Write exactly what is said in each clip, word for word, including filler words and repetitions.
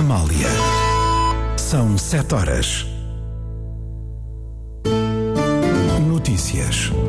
Amália. São sete horas. Notícias.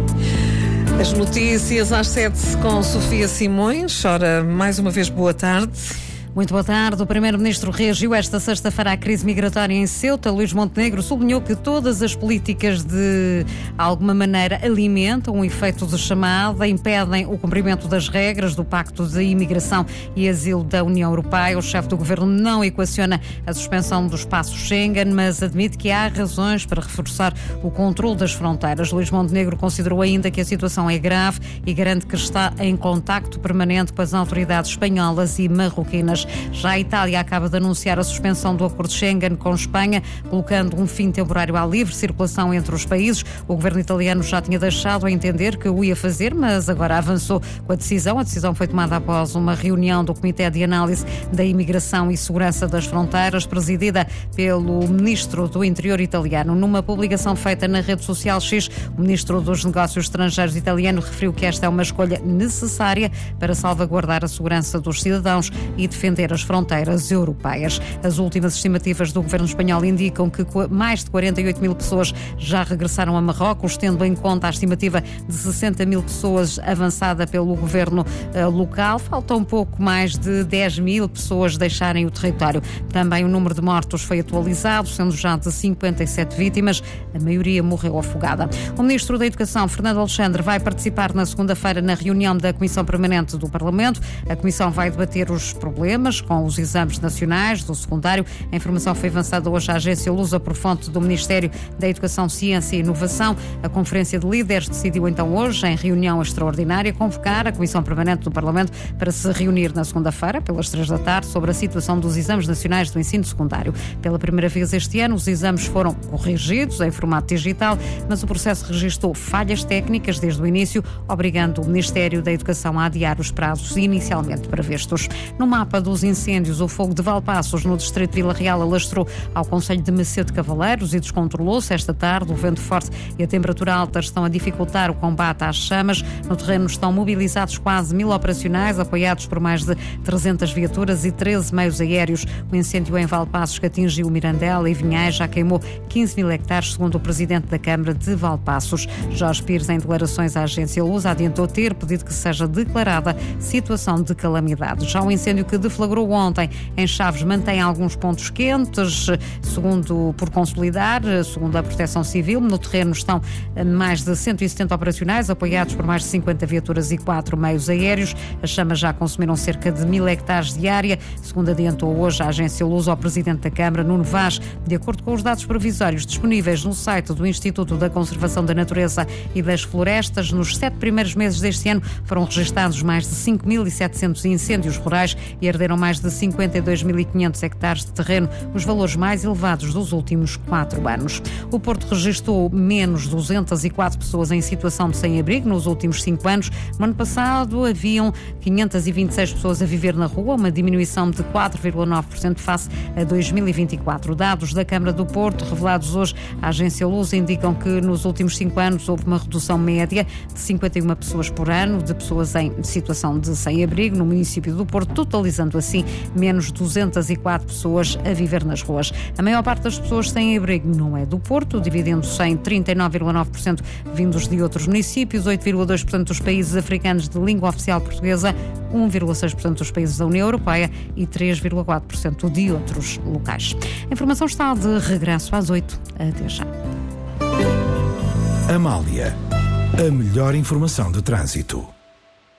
As notícias às sete com Sofia Simões. Ora, mais uma vez, boa tarde. Muito boa tarde. O Primeiro-Ministro reagiu esta sexta-feira à crise migratória em Ceuta. Luís Montenegro sublinhou que todas as políticas de alguma maneira alimentam o efeito de chamada, impedem o cumprimento das regras do Pacto de Imigração e Asilo da União Europeia. O chefe do governo não equaciona a suspensão do espaço Schengen, mas admite que há razões para reforçar o controle das fronteiras. Luís Montenegro considerou ainda que a situação é grave e garante que está em contacto permanente com as autoridades espanholas e marroquinas. Já a Itália acaba de anunciar a suspensão do acordo Schengen com Espanha, colocando um fim temporário à livre circulação entre os países. O governo italiano já tinha deixado a entender que o ia fazer, mas agora avançou com a decisão. A decisão foi tomada após uma reunião do Comitê de Análise da Imigração e Segurança das Fronteiras, presidida pelo Ministro do Interior italiano. Numa publicação feita na rede social X, o Ministro dos Negócios Estrangeiros italiano referiu que esta é uma escolha necessária para salvaguardar a segurança dos cidadãos e defender as fronteiras europeias. As últimas estimativas do governo espanhol indicam que mais de quarenta e oito mil pessoas já regressaram a Marrocos, tendo em conta a estimativa de sessenta mil pessoas avançada pelo governo uh, local. Falta um pouco mais de dez mil pessoas deixarem o território. Também o número de mortos foi atualizado, sendo já de cinquenta e sete vítimas. A maioria morreu afogada. O Ministro da Educação, Fernando Alexandre, vai participar na segunda-feira na reunião da Comissão Permanente do Parlamento. A Comissão vai debater os problemas com os exames nacionais do secundário. A informação foi avançada hoje à agência Lusa por fonte do Ministério da Educação, Ciência e Inovação. A Conferência de Líderes decidiu então hoje, em reunião extraordinária, convocar a Comissão Permanente do Parlamento para se reunir na segunda-feira, pelas três da tarde, sobre a situação dos exames nacionais do ensino secundário. Pela primeira vez este ano, os exames foram corrigidos em formato digital, mas o processo registrou falhas técnicas desde o início, obrigando o Ministério da Educação a adiar os prazos inicialmente previstos. No mapa dos incêndios, o fogo de Valpaços, no distrito de Vila Real, alastrou ao concelho de Macedo de Cavaleiros e descontrolou-se esta tarde. O vento forte e a temperatura alta estão a dificultar o combate às chamas. No terreno estão mobilizados quase mil operacionais, apoiados por mais de trezentas viaturas e treze meios aéreos. O incêndio em Valpaços, que atingiu Mirandela e Vinhais, já queimou quinze mil hectares, segundo o presidente da Câmara de Valpaços. Jorge Pires, em declarações à agência Lusa, adiantou ter pedido que seja declarada situação de calamidade. Já o incêndio que deflagrou ontem em Chaves mantém alguns pontos quentes, segundo por consolidar, segundo a Proteção Civil. No terreno estão mais de cento e setenta operacionais, apoiados por mais de cinquenta viaturas e quatro meios aéreos. As chamas já consumiram cerca de mil hectares de área, segundo adiantou hoje a agência Lusa ao presidente da Câmara, Nuno Vaz. De acordo com os dados provisórios disponíveis no site do Instituto da Conservação da Natureza e das Florestas, nos sete primeiros meses deste ano foram registados mais de cinco mil e setecentos incêndios rurais e arderam mais de cinquenta e dois mil e quinhentos hectares de terreno, os valores mais elevados dos últimos quatro anos. O Porto registrou menos duzentas e quatro pessoas em situação de sem-abrigo nos últimos cinco anos. No ano passado haviam quinhentas e vinte e seis pessoas a viver na rua, uma diminuição de quatro vírgula nove por cento face a dois mil e vinte e quatro. Dados da Câmara do Porto, revelados hoje à agência Luz, indicam que nos últimos cinco anos houve uma redução média de cinquenta e uma pessoas por ano de pessoas em situação de sem-abrigo no município do Porto, totalizando assim menos duzentas e quatro pessoas a viver nas ruas. A maior parte das pessoas sem abrigo não é do Porto, dividendo-se em trinta e nove vírgula nove por cento vindos de outros municípios, oito vírgula dois por cento dos países africanos de língua oficial portuguesa, um vírgula seis por cento dos países da União Europeia e três vírgula quatro por cento de outros locais. A informação está de regresso às oito. Até já. Amália, a melhor informação de trânsito.